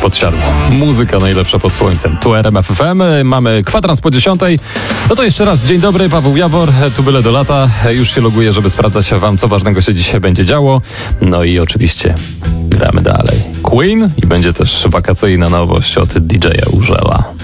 pod siadło. Muzyka najlepsza pod słońcem. Tu RMF FM, mamy kwadrans po 10. No to jeszcze raz, dzień dobry, Paweł Jawor, tu byle do lata. Już się loguję, żeby sprawdzać wam, co ważnego się dzisiaj będzie działo. No i oczywiście gramy dalej. Queen i będzie też wakacyjna nowość od DJ-a Urzela.